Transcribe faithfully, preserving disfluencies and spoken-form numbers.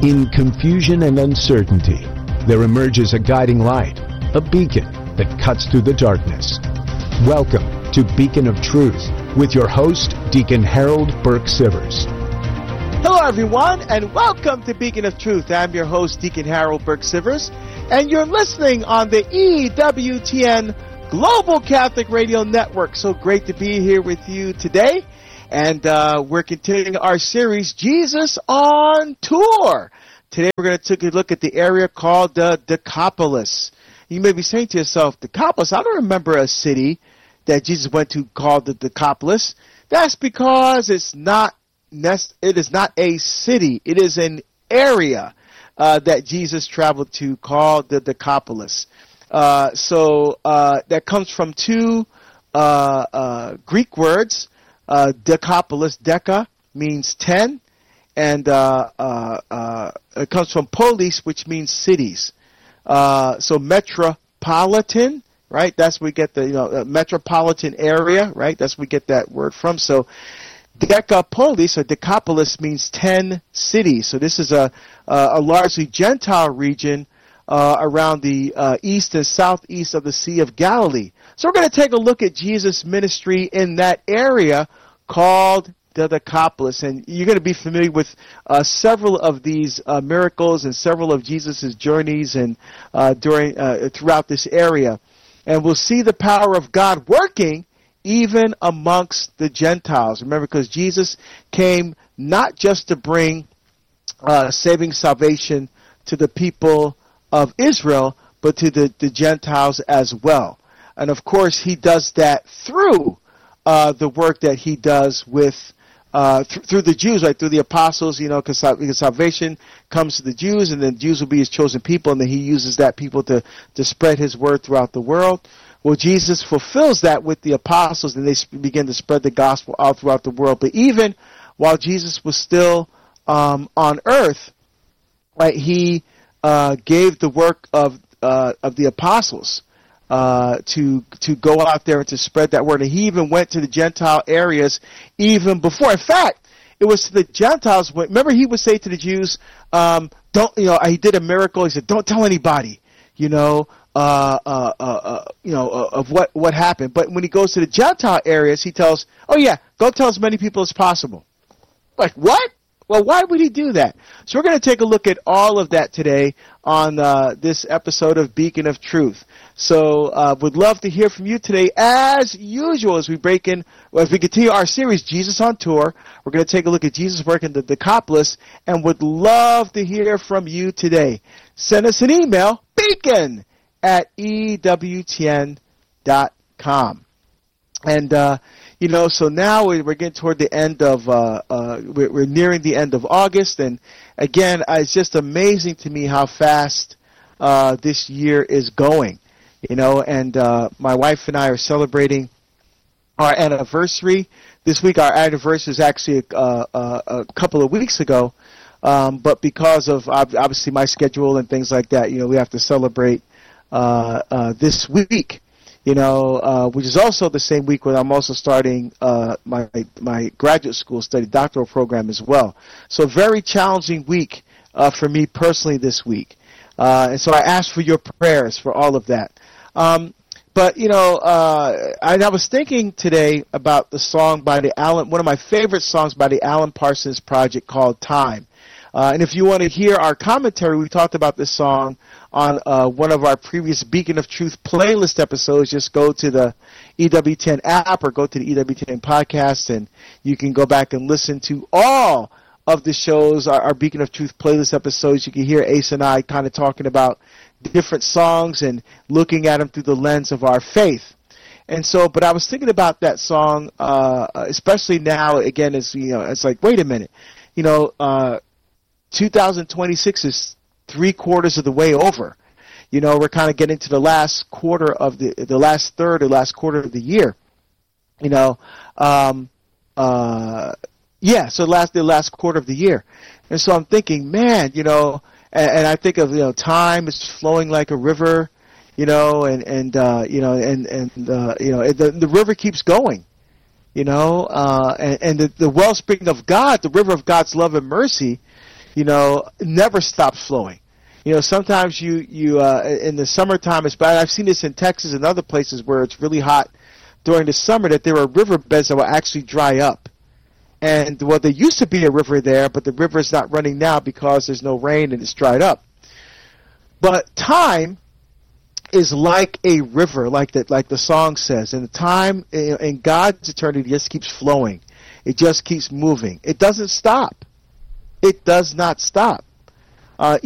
In confusion and uncertainty, there emerges a guiding light, a beacon that cuts through the darkness. Welcome to Beacon of Truth with your host, Deacon Harold Burke Sivers. Hello, everyone, and welcome to Beacon of Truth. I'm your host, Deacon Harold Burke Sivers, and you're listening on the E W T N Global Catholic Radio Network. So great to be here with you today. And uh, we're continuing our series, Jesus on Tour. Today we're going to take a look at the area called the Decapolis. You may be saying to yourself, Decapolis, I don't remember a city that Jesus went to called the Decapolis. That's because it's not it is not a city. It is an area uh, that Jesus traveled to called the Decapolis. Uh, so uh, that comes from two uh, uh, Greek words. Uh, Decapolis, deca means ten, and uh, uh, uh, it comes from polis, which means cities. Uh, so metropolitan, right? That's where we get the you know uh, metropolitan area, right? That's where we get that word from. So Decapolis or Decapolis means ten cities. So this is a a, a largely Gentile region uh, around the uh, east and southeast of the Sea of Galilee. So we're going to take a look at Jesus' ministry in that area called the Decapolis. And you're going to be familiar with uh, several of these uh, miracles and several of Jesus' journeys and uh, during uh, throughout this area. And we'll see the power of God working even amongst the Gentiles. Remember, because Jesus came not just to bring uh, saving salvation to the people of Israel, but to the, the Gentiles as well. And of course, he does that through uh, the work that he does with uh, th- through the Jews, right? Through the apostles, you know, because salvation comes to the Jews, and then the Jews will be his chosen people, and then he uses that people to to spread his word throughout the world. Well, Jesus fulfills that with the apostles, and they sp- begin to spread the gospel out throughout the world. But even while Jesus was still um, on earth, right, he uh, gave the work of uh, of the apostles. Uh, to to go out there and to spread that word. And he even went to the Gentile areas even before. In fact, it was to the Gentiles. Remember, he would say to the Jews, um, "Don't you know?" He did a miracle. He said, "Don't tell anybody." You know, uh, uh, uh, uh, you know uh, of what what happened. But when he goes to the Gentile areas, he tells, "Oh yeah, go tell as many people as possible." Like what? Well, why would he do that? So we're going to take a look at all of that today on uh, this episode of Beacon of Truth. So uh, would love to hear from you today, as usual, as we break in, well, as we continue our series, Jesus on Tour. We're going to take a look at Jesus' work in the Decapolis, and would love to hear from you today. Send us an email, beacon at E W T N dot com. And, uh, you know, so now we're getting toward the end of, uh, uh, we're, we're nearing the end of August. And again, it's just amazing to me how fast, uh, this year is going, you know, and, uh, my wife and I are celebrating our anniversary. This week, our anniversary is actually a, a, a couple of weeks ago. Um, but because of obviously my schedule and things like that, you know, we have to celebrate, uh, uh, this week. You know, uh, which is also the same week when I'm also starting uh, my my graduate school study doctoral program as well. So a very challenging week uh, for me personally this week. Uh, and so I ask for your prayers for all of that. Um, but, you know, uh, I, I was thinking today about the song by the Alan, one of my favorite songs by the Alan Parsons Project called Time. Uh, and if you want to hear our commentary, we talked about this song on uh, one of our previous Beacon of Truth playlist episodes. Just go to the E W T N app or go to the E W T N podcast, and you can go back and listen to all of the shows, our, our Beacon of Truth playlist episodes. You can hear Ace and I kind of talking about different songs and looking at them through the lens of our faith. And so, but I was thinking about that song, uh, especially now, again, it's, you know, it's like, wait a minute, you know, uh, two thousand twenty-six is three quarters of the way over. You know, we're kind of getting to the last quarter of the, the last third or last quarter of the year. You know, um, uh, yeah, so last, the last quarter of the year. And so I'm thinking, man, you know, and, and I think of, you know, time is flowing like a river, you know, and, and, uh, you know, and, and, uh, you know, the, the river keeps going, you know, uh, and, and the, the wellspring of God, the river of God's love and mercy, you know, never stops flowing. You know, sometimes you, you uh, in the summertime it's bad. I've seen this in Texas and other places where it's really hot during the summer, that there are riverbeds that will actually dry up. And, well, there used to be a river there, but the river is not running now because there's no rain and it's dried up. But time is like a river, like the, like the song says. And the time in God's eternity just keeps flowing. It just keeps moving. It doesn't stop. It does not stop. Uh,